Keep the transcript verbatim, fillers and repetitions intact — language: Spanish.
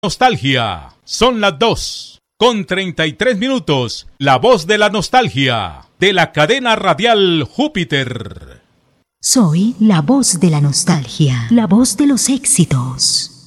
Nostalgia. Son las dos con treinta y tres minutos. La voz de la nostalgia de la cadena radial Júpiter. Soy la voz de la nostalgia, la voz de los éxitos.